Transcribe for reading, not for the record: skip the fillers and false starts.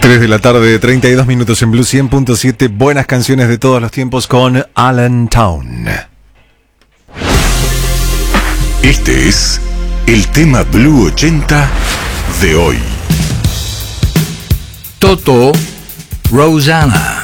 3 de la tarde, 32 minutos en Blue 100.7. Buenas canciones de todos los tiempos con Allentown. Este es el tema Blue 80 de hoy. Toto, Rosanna.